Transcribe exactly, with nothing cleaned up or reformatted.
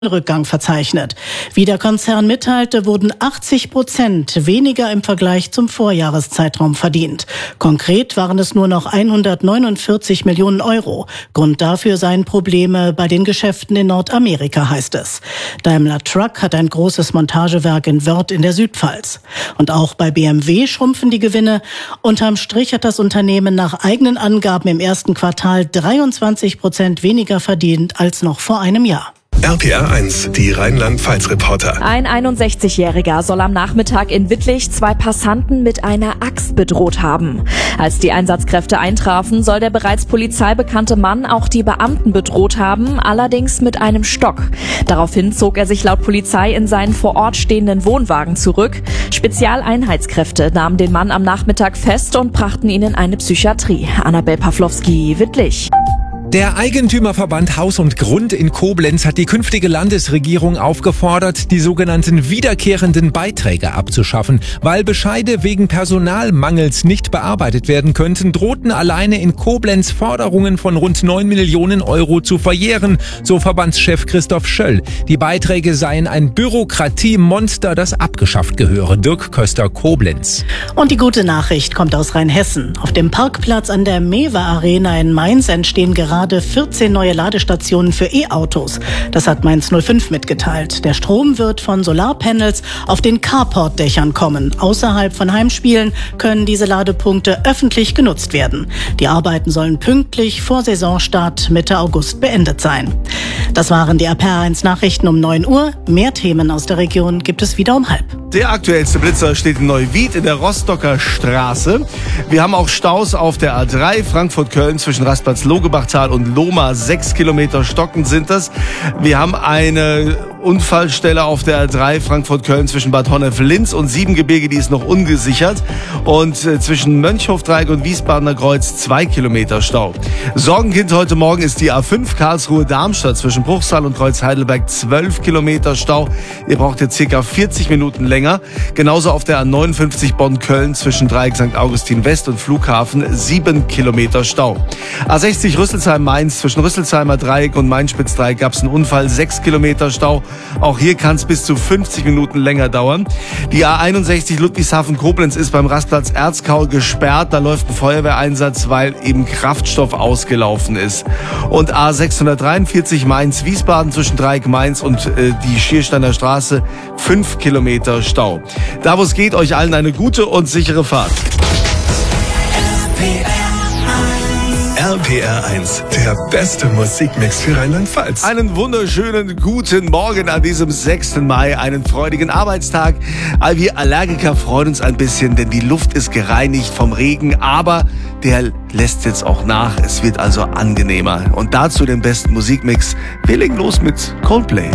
Rückgang verzeichnet. Wie der Konzern mitteilte, wurden achtzig Prozent weniger im Vergleich zum Vorjahreszeitraum verdient. Konkret waren es nur noch hundertneunundvierzig Millionen Euro. Grund dafür seien Probleme bei den Geschäften in Nordamerika, heißt es. Daimler Truck hat ein großes Montagewerk in Wörth in der Südpfalz. Und auch bei B M W schrumpfen die Gewinne. Unterm Strich hat das Unternehmen nach eigenen Angaben im ersten Quartal dreiundzwanzig Prozent weniger verdient als noch vor einem Jahr. R P R eins, die Rheinland-Pfalz-Reporter. Ein einundsechzigjähriger soll am Nachmittag in Wittlich zwei Passanten mit einer Axt bedroht haben. Als die Einsatzkräfte eintrafen, soll der bereits polizeibekannte Mann auch die Beamten bedroht haben, allerdings mit einem Stock. Daraufhin zog er sich laut Polizei in seinen vor Ort stehenden Wohnwagen zurück. Spezialeinheitskräfte nahmen den Mann am Nachmittag fest und brachten ihn in eine Psychiatrie. Annabel Pawlowski, Wittlich. Der Eigentümerverband Haus und Grund in Koblenz hat die künftige Landesregierung aufgefordert, die sogenannten wiederkehrenden Beiträge abzuschaffen. Weil Bescheide wegen Personalmangels nicht bearbeitet werden könnten, drohten alleine in Koblenz Forderungen von rund neun Millionen Euro zu verjähren, so Verbandschef Christoph Schöll. Die Beiträge seien ein Bürokratiemonster, das abgeschafft gehöre. Dirk Köster, Koblenz. Und die gute Nachricht kommt aus Rheinhessen. Auf dem Parkplatz an der Mewe Arena in Mainz entstehen gerade vierzehn neue Ladestationen für E-Autos. Das hat Mainz null fünf mitgeteilt. Der Strom wird von Solarpanels auf den Carport-Dächern kommen. Außerhalb von Heimspielen können diese Ladepunkte öffentlich genutzt werden. Die Arbeiten sollen pünktlich vor Saisonstart Mitte August beendet sein. Das waren die R P R eins Nachrichten um neun Uhr. Mehr Themen aus der Region gibt es wieder um halb. Der aktuellste Blitzer steht in Neuwied in der Rostocker Straße. Wir haben auch Staus auf der A drei Frankfurt-Köln zwischen Rastplatz-Logebachtal und Lohmar. Sechs Kilometer Stocken sind das. Wir haben eine Unfallstelle auf der A drei Frankfurt-Köln zwischen Bad Honnef-Linz und Siebengebirge, die ist noch ungesichert. Und äh, zwischen Mönchhofdreieck und Wiesbadener Kreuz zwei Kilometer Stau. Sorgenkind heute Morgen ist die A fünf Karlsruhe-Darmstadt zwischen Bruchsal und Kreuz-Heidelberg zwölf Kilometer Stau. Ihr braucht jetzt circa vierzig Minuten länger. Genauso auf der A neunundfünfzig Bonn-Köln zwischen Dreieck Sankt Augustin West und Flughafen sieben Kilometer Stau. A sechzig Rüsselsheim-Mainz zwischen Rüsselsheimer Dreieck und Main-Spitz-Dreieck gab es einen Unfall, sechs Kilometer Stau. Auch hier kann es bis zu fünfzig Minuten länger dauern. Die A einundsechzig Ludwigshafen-Koblenz ist beim Rastplatz Erzkau gesperrt. Da läuft ein Feuerwehreinsatz, weil eben Kraftstoff ausgelaufen ist. Und A sechshundertdreiundvierzig Mainz-Wiesbaden zwischen Dreieck Mainz und äh, die Schiersteiner Straße fünf Kilometer Stau. Da wo es geht, euch allen eine gute und sichere Fahrt. R P R eins, der beste Musikmix für Rheinland-Pfalz. Einen wunderschönen guten Morgen an diesem sechsten Mai, einen freudigen Arbeitstag. All wir Allergiker freuen uns ein bisschen, denn die Luft ist gereinigt vom Regen, aber der lässt jetzt auch nach. Es wird also angenehmer. Und dazu den besten Musikmix. Wir legen los mit Coldplay.